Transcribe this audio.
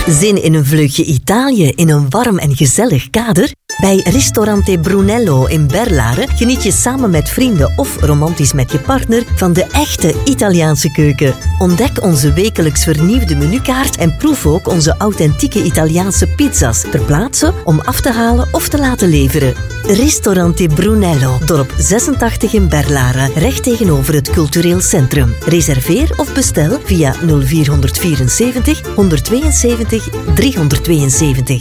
Zin in een vleugje Italië in een warm en gezellig kader? Bij Ristorante Brunello in Berlaren geniet je samen met vrienden of romantisch met je partner van de echte Italiaanse keuken. Ontdek onze wekelijks vernieuwde menukaart en proef ook onze authentieke Italiaanse pizza's ter plaatse om af te halen of te laten leveren. Ristorante Brunello, dorp 86 in Berlaren, recht tegenover het cultureel centrum. Reserveer of bestel via 0474 172 372.